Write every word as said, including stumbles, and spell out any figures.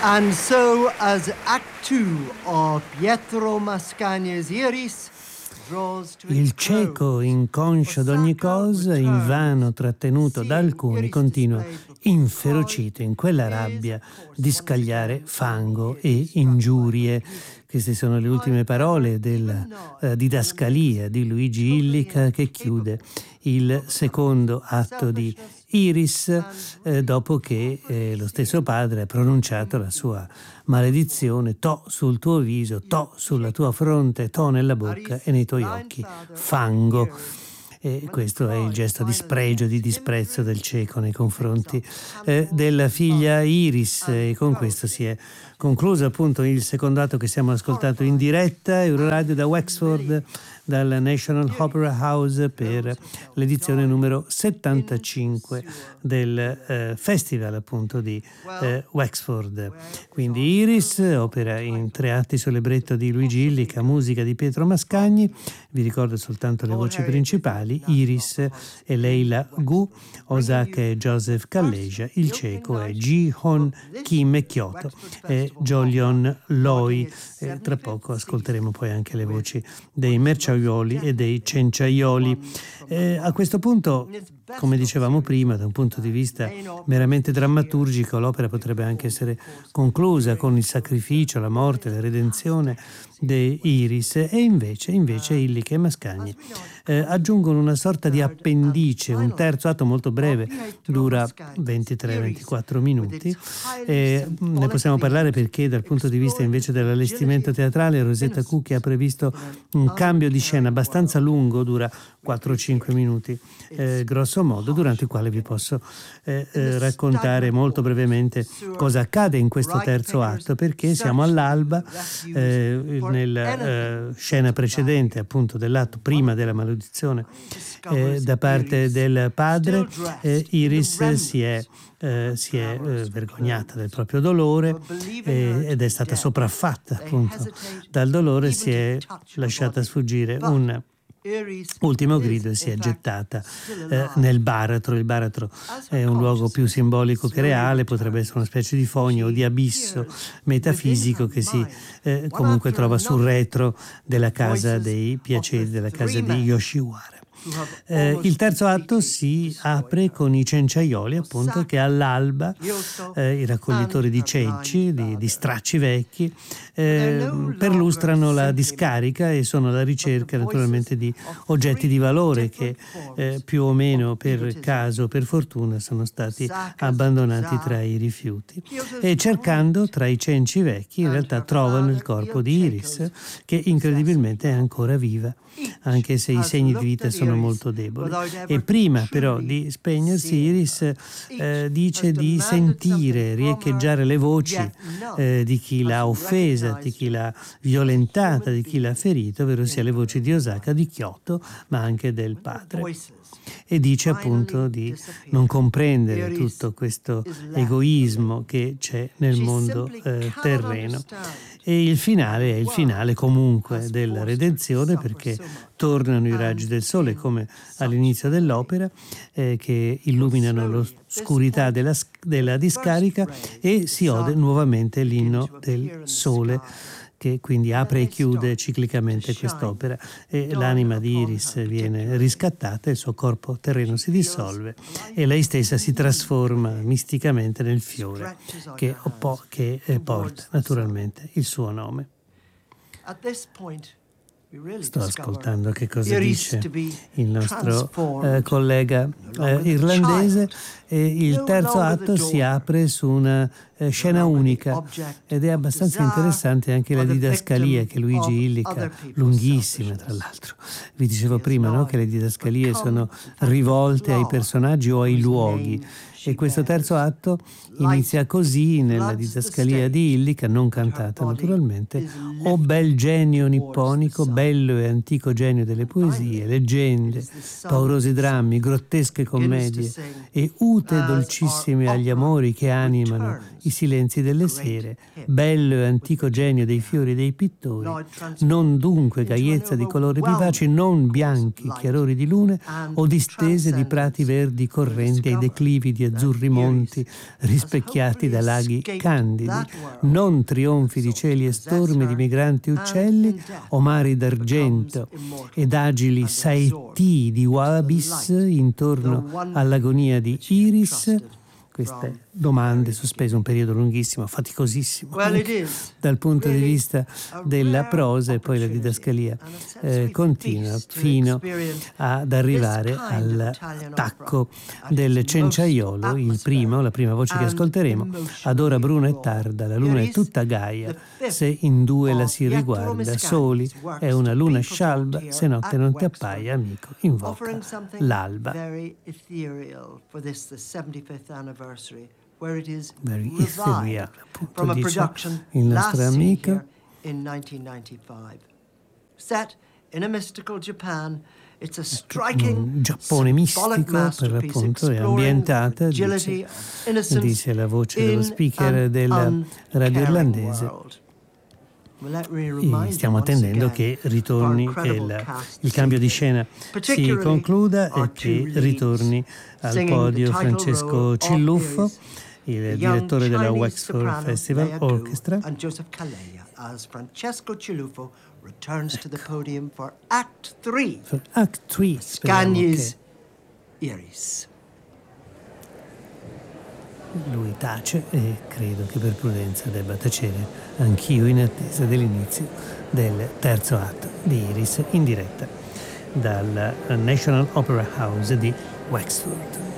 And so, as Act Two of Pietro Mascagni's Iris draws to Il its cieco, close, inconscio d'ogni cosa, invano trattenuto da alcuni, continua inferocito in quella rabbia di scagliare fango e ingiurie. Queste sono le ultime parole della eh, didascalia di Luigi Illica, che chiude il secondo atto di Iris, eh, dopo che eh, lo stesso padre ha pronunciato la sua maledizione: to sul tuo viso, to sulla tua fronte, to nella bocca e nei tuoi occhi, fango. E questo è il gesto di spregio, di disprezzo del cieco nei confronti eh, della figlia Iris, e con questo si è concluso appunto il secondo atto che stiamo ascoltando in diretta Euroradio da Wexford, dal National Opera House, per l'edizione numero settantacinque del eh, festival appunto di eh, Wexford. Quindi Iris, opera in tre atti su libretto di Luigi Illica, musica di Pietro Mascagni. Vi ricordo soltanto le voci principali: Iris e Leila Gu, Osaka e Joseph Calleja, il cieco è Ji-Hon Kim e Kyoto e Jolion Loi. E tra poco ascolteremo poi anche le voci dei Merciaioli e dei Cenciaioli. Eh, a questo punto, come dicevamo prima, da un punto di vista meramente drammaturgico, l'opera potrebbe anche essere conclusa con il sacrificio, la morte, la redenzione di Iris, e invece, invece Illica e Mascagni eh, aggiungono una sorta di appendice, un terzo atto molto breve, dura ventitré ventiquattro minuti. E ne possiamo parlare perché dal punto di vista invece dell'allestimento teatrale Rosetta Cucchi ha previsto un cambio di scena abbastanza lungo, dura quattro cinque minuti eh, grosso modo, durante il quale vi posso eh, eh, raccontare molto brevemente cosa accade in questo terzo atto, perché siamo all'alba, eh, nella eh, scena precedente appunto dell'atto prima della maledizione eh, da parte del padre. eh, Iris si è Eh, si è eh, vergognata del proprio dolore eh, ed è stata sopraffatta appunto dal dolore, si è lasciata sfuggire un ultimo grido e si è gettata eh, nel baratro. Il baratro è un luogo più simbolico che reale, potrebbe essere una specie di fogno o di abisso metafisico che si eh, comunque trova sul retro della casa dei piaceri, della casa di Yoshiwara. Eh, il terzo atto si apre con i cenciaioli, appunto, che all'alba, eh, i raccoglitori di cenci, di, di stracci vecchi, eh, perlustrano la discarica e sono alla ricerca naturalmente di oggetti di valore che eh, più o meno per caso o per fortuna sono stati abbandonati tra i rifiuti, e cercando tra i cenci vecchi in realtà trovano il corpo di Iris, che incredibilmente è ancora viva, anche se i segni di vita sono molto deboli. E prima però di spegnersi Iris eh, dice di sentire riecheggiare le voci eh, di chi l'ha offesa, di chi l'ha violentata, di chi l'ha ferito, ovvero sia le voci di Osaka, di Kyoto, ma anche del padre. E dice appunto di non comprendere tutto questo egoismo che c'è nel mondo eh, terreno. E il finale è il finale comunque della redenzione, perché tornano i raggi del sole come all'inizio dell'opera, eh, che illuminano l'oscurità della, della discarica, e si ode nuovamente l'inno del sole, che quindi apre e chiude ciclicamente quest'opera, e l'anima di Iris viene riscattata, il suo corpo terreno si dissolve e lei stessa si trasforma misticamente nel fiore che, che porta naturalmente il suo nome. Sto ascoltando che cosa dice il nostro eh, collega eh, irlandese, e il terzo atto si apre su una eh, scena unica, ed è abbastanza interessante anche la didascalia che Luigi Illica, lunghissima tra l'altro. Vi dicevo prima, no, che le didascalie sono rivolte ai personaggi o ai luoghi, e questo terzo atto inizia così nella didascalia di Illica, non cantata naturalmente: o bel genio nipponico, bello e antico genio delle poesie, leggende, paurosi drammi, grottesche commedie e ute dolcissime agli amori che animano i silenzi delle sere, bello e antico genio dei fiori e dei pittori, non dunque gaiezza di colori vivaci, non bianchi chiarori di lune o distese di prati verdi correnti ai declivi di azzurri monti rispecchiati da laghi candidi, non trionfi di cieli e stormi di migranti uccelli o mari d'argento ed agili saetii di Wabis intorno all'agonia di Iris. Queste domande sospese un periodo lunghissimo, faticosissimo anche dal punto di vista della prosa, e poi la didascalia eh, continua fino ad arrivare all'attacco del cenciaiolo, il primo, la prima voce che ascolteremo. Ad ora bruna e tarda, la luna è tutta gaia, se in due la si riguarda soli, è una luna scialba, se notte non ti appaia, amico, invoca l'alba. Where it is Very revived ethereal, from a dice production il nostro last amico. seen here in nineteen ninety-five. Set in a mystical Japan, it's a striking, Un Giappone mistico, per l'appunto, è ambientata, dice, dice la voce dello speaker della radio irlandese. E stiamo attendendo che ritorni, che il, il cambio di scena si concluda e che ritorni al podio Francesco Cilluffo, il direttore della Wexford Festival Orchestra. And Joseph Calleja as Francesco Cilluffo returns to the podium for Act three. For Act tre, Scagnies Iris. Lui tace e credo che per prudenza debba tacere anch'io in attesa dell'inizio del terzo atto di Iris in diretta dal National Opera House di Wexford.